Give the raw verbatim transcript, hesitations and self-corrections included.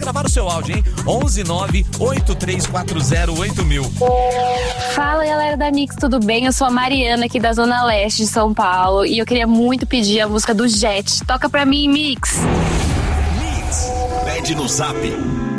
gravar o seu áudio, hein? onze nove oito três quatro zero oito mil. Fala, galera da Mix, tudo bem? Eu sou a Mariana aqui da Zona Leste de São Paulo e eu queria muito pedir a música do Jet. Toca pra mim, Mix. Mix, pede no Zap